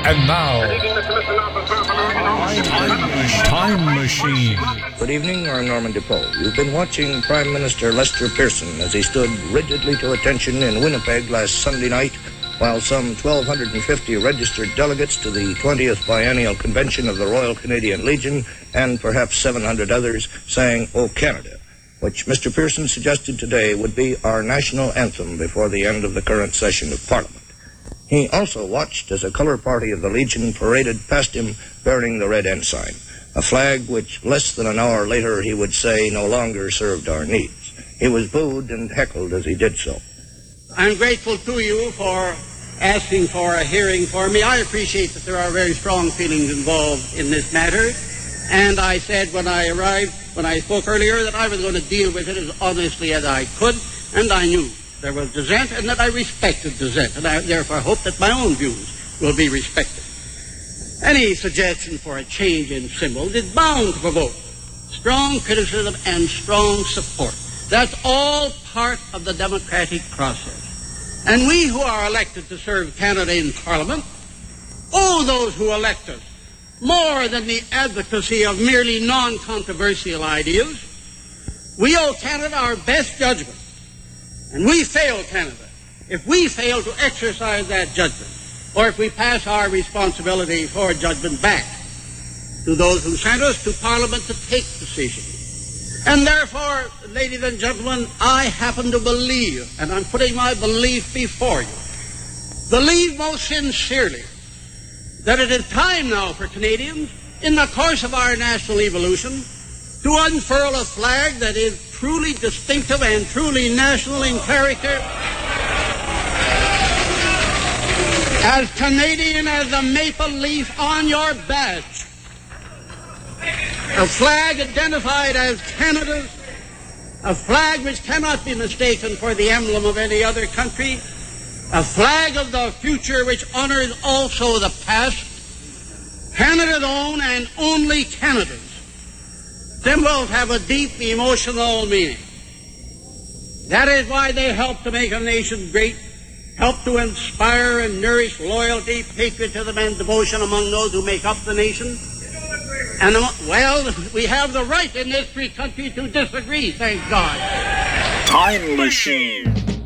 And now, Time Machine. Good evening, I'm Norman DePoe. You've been watching Prime Minister Lester Pearson as he stood rigidly to attention in Winnipeg last Sunday night while some 1,250 registered delegates to the 20th Biennial Convention of the Royal Canadian Legion and perhaps 700 others sang O Canada, which Mr. Pearson suggested today would be our national anthem before the end of the current session of Parliament. He also watched as a colour party of the Legion paraded past him bearing the red ensign, a flag which less than an hour later he would say no longer served our needs. He was booed and heckled as he did so. I'm grateful to you for asking for a hearing for me. I appreciate that there are very strong feelings involved in this matter, and I said when I spoke earlier, that I was going to deal with it as honestly as I could, and I knew there was dissent and that I respected dissent, and I therefore hope that my own views will be respected. Any suggestion for a change in symbols is bound to provoke strong criticism and strong support. That's all part of the democratic process. And we who are elected to serve Canada in Parliament owe those who elect us more than the advocacy of merely non-controversial ideas. We owe Canada our best judgment. And we fail Canada if we fail to exercise that judgment, or if we pass our responsibility for judgment back to those who sent us to Parliament to take decisions. And therefore, ladies and gentlemen, I happen to believe, and I'm putting my belief before you, believe most sincerely that it is time now for Canadians, in the course of our national evolution, to unfurl a flag that is truly distinctive and truly national in character, as Canadian as the maple leaf on your badge, a flag identified as Canada's, a flag which cannot be mistaken for the emblem of any other country, a flag of the future which honors also the past, Canada's own and only Canada's. Symbols have a deep emotional meaning. That is why they help to make a nation great, help to inspire and nourish loyalty, patriotism, and devotion among those who make up the nation. And, well, we have the right in this free country to disagree, thank God. Time Machine.